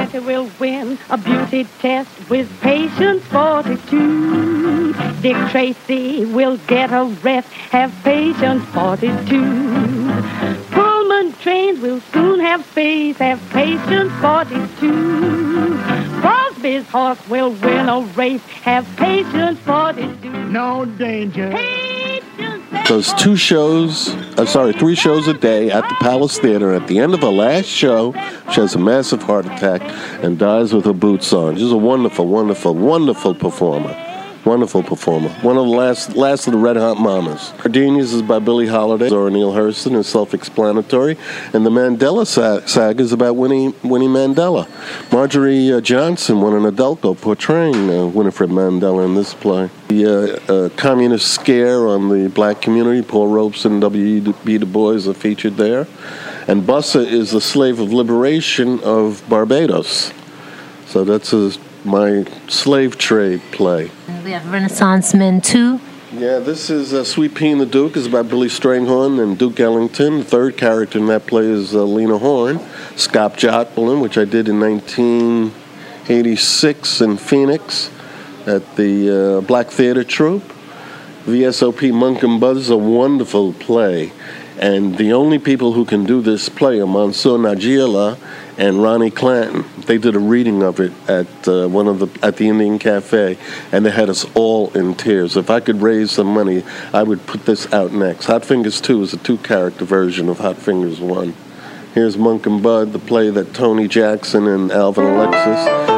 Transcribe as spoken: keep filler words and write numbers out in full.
Tracy will win a beauty test with patience fortitude. Dick Tracy will get a rest, have patience fortitude. Pullman trains will soon have space, have patience fortitude. Crosby's horse will win a race, have patience fortitude. No danger. Does two shows, uh, sorry, three shows a day at the Palace Theater. At the end of the last show, she has a massive heart attack and dies with her boots on. She's a wonderful, wonderful, wonderful performer. Wonderful performer. One of the last last of the Red Hot Mamas. Gardenias is by Billie Holiday. Zora Neale Hurston is self-explanatory. And the Mandela sa- saga is about Winnie, Winnie Mandela. Marjorie uh, Johnson won an Adulto portraying uh, Winifred Mandela in this play. The uh, uh, communist scare on the black community, Paul Robeson and W E B. Du Bois are featured there. And Bussa is the slave of liberation of Barbados. So that's a, my slave trade play. We have Renaissance Men too. Yeah, this is uh, Sweet Pea and the Duke. It's about Billy Strayhorn and Duke Ellington. The third character in that play is uh, Lena Horne. Scott Joplin, which I did in nineteen eighty-six in Phoenix at the uh, Black Theater Troupe. V S O P Monk and Bud is a wonderful play. And the only people who can do this play are Mansour Najila and Ronnie Clanton. They did a reading of it at uh, one of the at the Indian Cafe, and they had us all in tears. If I could raise some money, I would put this out next. Hot Fingers two is a two-character version of Hot Fingers one. Here's Monk and Bud, the play that Tony Jackson and Alvin Alexis